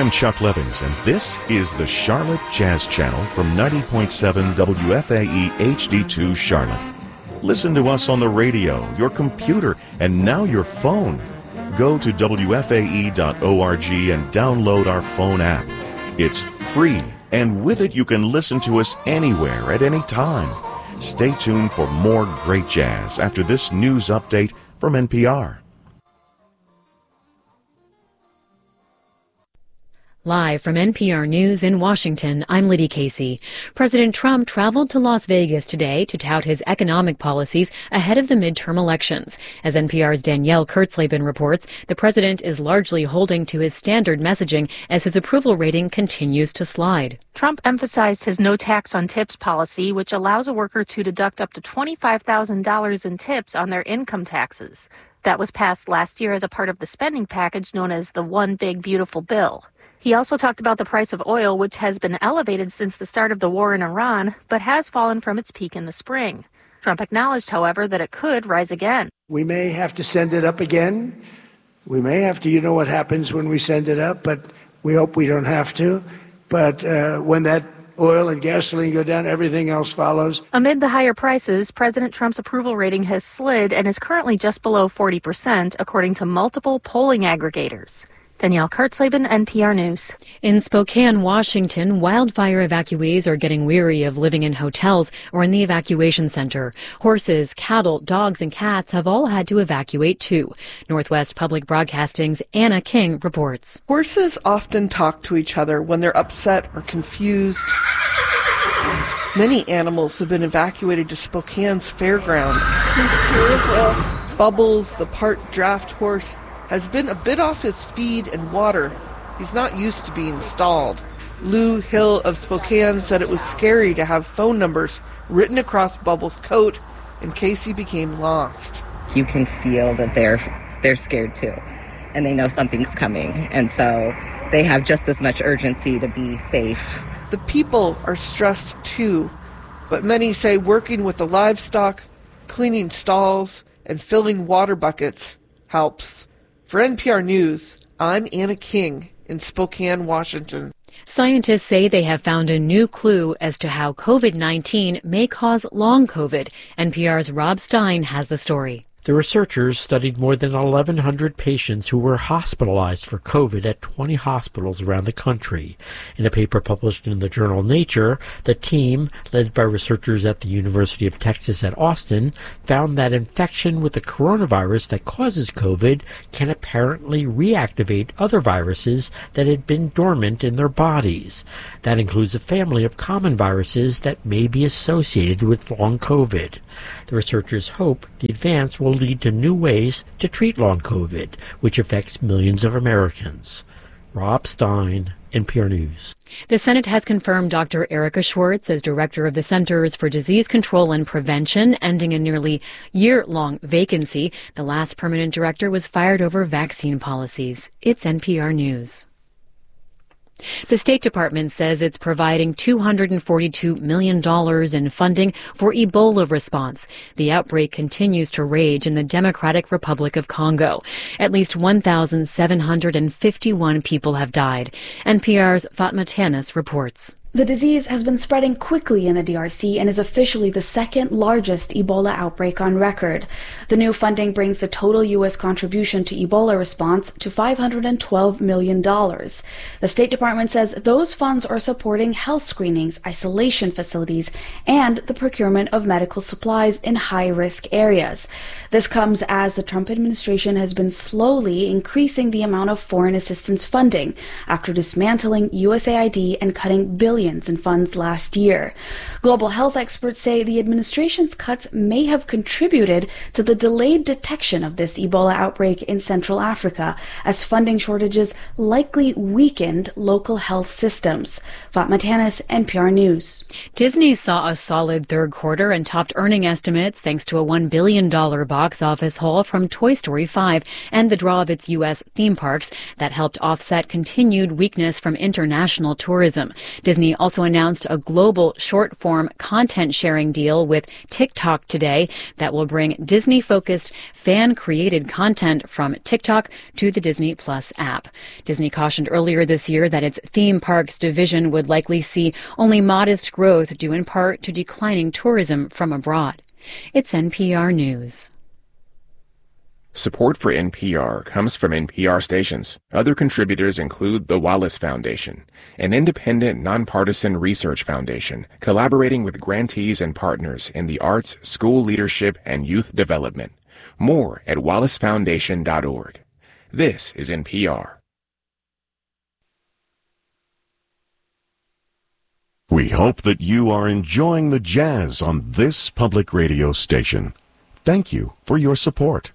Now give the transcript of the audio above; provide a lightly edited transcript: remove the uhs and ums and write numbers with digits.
I'm Chuck Levings, and this is the Charlotte Jazz Channel from 90.7 WFAE HD2 Charlotte. Listen to us on the radio, your computer, and now your phone. Go to WFAE.org and download our phone app. It's free, and with it you can listen to us anywhere at any time. Stay tuned for more great jazz after this news update from NPR. Live from NPR News in Washington, I'm Libby Casey. President Trump traveled to Las Vegas today to tout his economic policies ahead of the midterm elections. As NPR's Danielle Kurtzleben reports, the president is largely holding to his standard messaging as his approval rating continues to slide. Trump emphasized his no tax on tips policy, which allows a worker to deduct up to $25,000 in tips on their income taxes. That was passed last year as a part of the spending package known as the One Big Beautiful Bill. He also talked about the price of oil, which has been elevated since the start of the war in Iran, but has fallen from its peak in the spring. Trump acknowledged, however, that it could rise again. We may have to send it up again. We may have to, you know what happens when we send it up, but we hope we don't have to. But when that oil and gasoline go down, everything else follows. Amid the higher prices, President Trump's approval rating has slid and is currently just below 40%, according to multiple polling aggregators. Danielle Kurtzleben, NPR News. In Spokane, Washington, wildfire evacuees are getting weary of living in hotels or in the evacuation center. Horses, cattle, dogs, and cats have all had to evacuate too. Northwest Public Broadcasting's Anna King reports. Horses often talk to each other when they're upset or confused. Many animals have been evacuated to Spokane's fairground. Bubbles, the part draft horse, has been a bit off his feed and water. He's not used to being stalled. Lou Hill of Spokane said it was scary to have phone numbers written across Bubbles' coat in case he became lost. You can feel that they're scared too, and they know something's coming, and so they have just as much urgency to be safe. The people are stressed too, but many say working with the livestock, cleaning stalls, and filling water buckets helps. For NPR News, I'm Anna King in Spokane, Washington. Scientists say they have found a new clue as to how COVID-19 may cause long COVID. NPR's Rob Stein has the story. The researchers studied more than 1,100 patients who were hospitalized for COVID at 20 hospitals around the country. In a paper published in the journal Nature, the team, led by researchers at the University of Texas at Austin, found that infection with the coronavirus that causes COVID can apparently reactivate other viruses that had been dormant in their bodies. That includes a family of common viruses that may be associated with long COVID. The researchers hope the advance will lead to new ways to treat long COVID, which affects millions of Americans. Rob Stein, NPR News. The Senate has confirmed Dr. Erica Schwartz as director of the Centers for Disease Control and Prevention, ending a nearly year-long vacancy. The last permanent director was fired over vaccine policies. It's NPR News. The State Department says it's providing $242 million in funding for Ebola response. The outbreak continues to rage in the Democratic Republic of Congo. At least 1,751 people have died. NPR's Fatma Tanis reports. The disease has been spreading quickly in the DRC and is officially the second largest Ebola outbreak on record. The new funding brings the total U.S. contribution to Ebola response to $512 million. The State Department says those funds are supporting health screenings, isolation facilities, and the procurement of medical supplies in high-risk areas. This comes as the Trump administration has been slowly increasing the amount of foreign assistance funding after dismantling USAID and cutting billions in funds last year. Global health experts say the administration's cuts may have contributed to the delayed detection of this Ebola outbreak in Central Africa, as funding shortages likely weakened local health systems. Fatma Tanis, NPR News. Disney saw a solid third quarter and topped earning estimates thanks to a $1 billion box office haul from Toy Story 5 and the draw of its U.S. theme parks that helped offset continued weakness from international tourism. Disney Disney also announced a global short-form content sharing deal with TikTok today that will bring Disney-focused, fan-created content from TikTok to the Disney Plus app. Disney cautioned earlier this year that its theme parks division would likely see only modest growth due in part to declining tourism from abroad. It's NPR News. Support for NPR comes from NPR stations. Other contributors include the Wallace Foundation, an independent, nonpartisan research foundation collaborating with grantees and partners in the arts, school leadership, and youth development. More at wallacefoundation.org. This is NPR. We hope that you are enjoying the jazz on this public radio station. Thank you for your support.